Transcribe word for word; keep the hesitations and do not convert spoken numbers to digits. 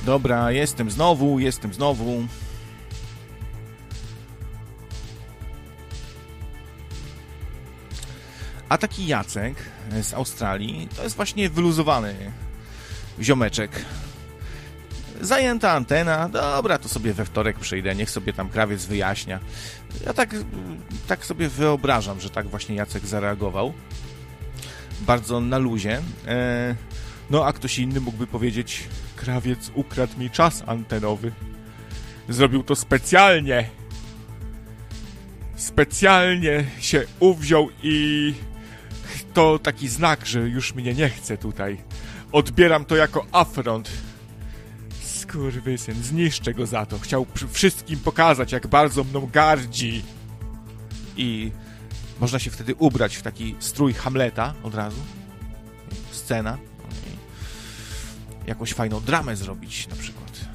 Dobra, jestem znowu, jestem znowu. A taki Jacek z Australii to jest właśnie wyluzowany ziomeczek. Zajęta antena, dobra, to sobie we wtorek przyjdę, niech sobie tam krawiec wyjaśnia. Ja tak, tak sobie wyobrażam, że tak właśnie Jacek zareagował. Bardzo na luzie. E, no a ktoś inny mógłby powiedzieć: krawiec ukradł mi czas antenowy. Zrobił to specjalnie. Specjalnie się uwziął i to taki znak, że już mnie nie chce tutaj. Odbieram to jako afront. Skurwysyn, zniszczę go za to. Chciał wszystkim pokazać, jak bardzo mną gardzi. I można się wtedy ubrać w taki strój Hamleta od razu. Scena. I jakąś fajną dramę zrobić na przykład.